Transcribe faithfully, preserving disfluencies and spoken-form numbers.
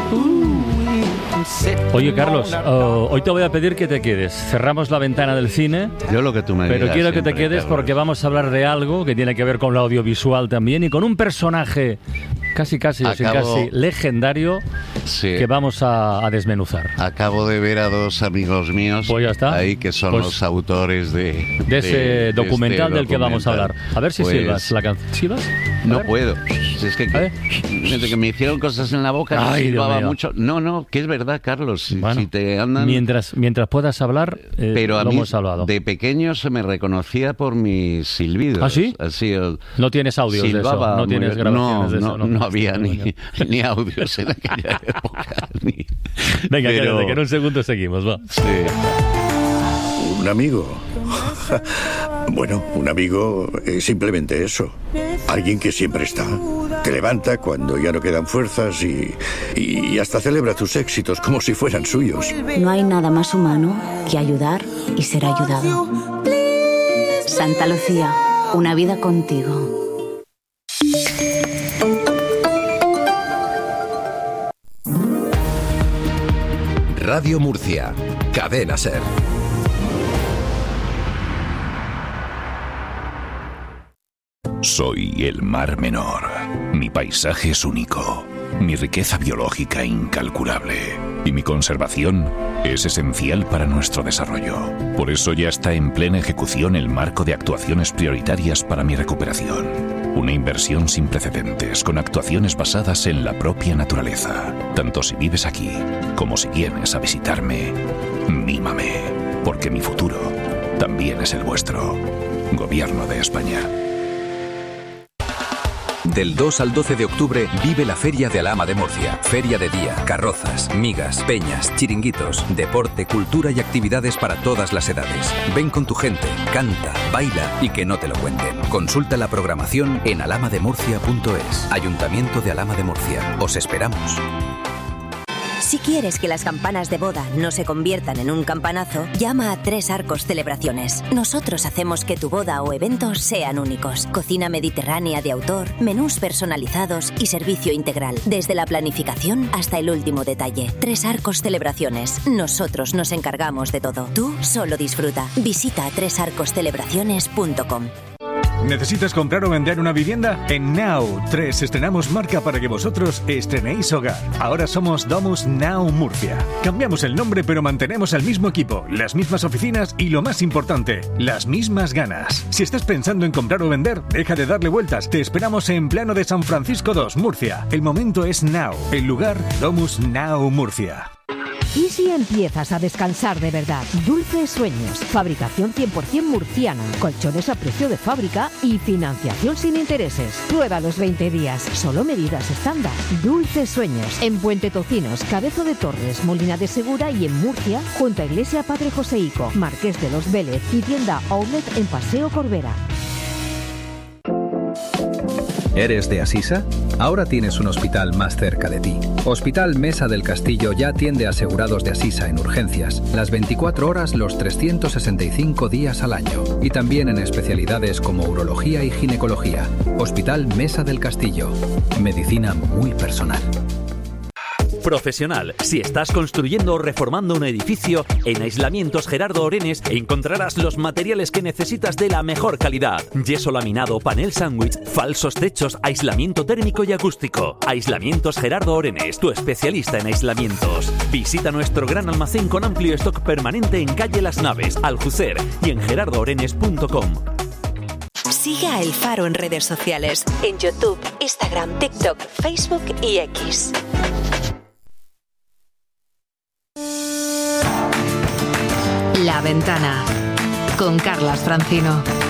Oye, Carlos, uh, hoy te voy a pedir que te quedes. Cerramos la ventana del cine. Yo lo que tú me Pero digas quiero que siempre, te quedes Carlos. porque vamos a hablar de algo que tiene que ver con lo audiovisual también y con un personaje casi, casi, o sin Acabo- casi legendario Sí. que vamos a, a desmenuzar. Acabo de ver a dos amigos míos Pues ya está. ahí que son Pues los autores de, De ese de documental este del que vamos a hablar. documental. A ver si Pues, silbas la canción. ¿Silbas? A No ver. puedo. Si es que, A ver. desde que me hicieron cosas en la boca, no Ay, Dios silbaba mío. mucho. No, no, que es verdad, Carlos. Si, Bueno, si te andan... mientras, mientras puedas hablar, eh, Pero a lo mí, hemos hablado. de pequeño se me reconocía por mis silbidos. ¿Ah, sí? Así, el- No tienes audios de eso, silbaba no muy tienes bien. grabaciones no, de eso. No, no había ni, ni audios en aquella época. Ni... Venga, Pero- quédate, que en un segundo seguimos, va. Sí. ¿Un amigo? Bueno, un amigo es simplemente eso. Alguien que siempre está. Te levanta cuando ya no quedan fuerzas y, y hasta celebra tus éxitos como si fueran suyos. No hay nada más humano que ayudar y ser ayudado. Santa Lucía, una vida contigo. Radio Murcia, Cadena Ser. Soy el Mar Menor. Mi paisaje es único, mi riqueza biológica incalculable y mi conservación es esencial para nuestro desarrollo. Por eso ya está en plena ejecución el marco de actuaciones prioritarias para mi recuperación. Una inversión sin precedentes con actuaciones basadas en la propia naturaleza. Tanto si vives aquí como si vienes a visitarme, mímame, porque mi futuro también es el vuestro. Gobierno de España. Del dos al doce de octubre vive la Feria de Alhama de Murcia. Feria de día, carrozas, migas, peñas, chiringuitos, deporte, cultura y actividades para todas las edades. Ven con tu gente, canta, baila y que no te lo cuenten. Consulta la programación en alhama de murcia punto es. Ayuntamiento de Alhama de Murcia. Os esperamos. Si quieres que las campanas de boda no se conviertan en un campanazo, llama a Tres Arcos Celebraciones. Nosotros hacemos que tu boda o evento sean únicos. Cocina mediterránea de autor, menús personalizados y servicio integral. Desde la planificación hasta el último detalle. Tres Arcos Celebraciones. Nosotros nos encargamos de todo. Tú solo disfruta. Visita tres arcos celebraciones punto com. ¿Necesitas comprar o vender una vivienda? En Now tres estrenamos marca para que vosotros estrenéis hogar. Ahora somos Domus Now Murcia. Cambiamos el nombre pero mantenemos el mismo equipo, las mismas oficinas y lo más importante, las mismas ganas. Si estás pensando en comprar o vender, deja de darle vueltas. Te esperamos en Plano de San Francisco dos, Murcia. El momento es Now. El lugar, Domus Now Murcia. ¿Y si empiezas a descansar de verdad? Dulces Sueños, fabricación cien por ciento murciana, colchones a precio de fábrica y financiación sin intereses. Prueba los veinte días, solo medidas estándar. Dulces Sueños, en Puente Tocinos, Cabezo de Torres, Molina de Segura y en Murcia, junto a Iglesia Padre Joseico, Marqués de los Vélez y tienda Outlet en Paseo Corbera. ¿Eres de Asisa? Ahora tienes un hospital más cerca de ti. Hospital Mesa del Castillo ya atiende asegurados de Asisa en urgencias, las veinticuatro horas los trescientos sesenta y cinco días al año. Y también en especialidades como urología y ginecología. Hospital Mesa del Castillo. Medicina muy personal. Profesional. Si estás construyendo o reformando un edificio, en Aislamientos Gerardo Orenes encontrarás los materiales que necesitas de la mejor calidad. Yeso laminado, panel sándwich, falsos techos, aislamiento térmico y acústico. Aislamientos Gerardo Orenes, tu especialista en aislamientos. Visita nuestro gran almacén con amplio stock permanente en calle Las Naves, Aljucer y en gerardo orenes punto com. Sigue a El Faro en redes sociales, en YouTube, Instagram, TikTok, Facebook y X. La Ventana con Carlas Francino.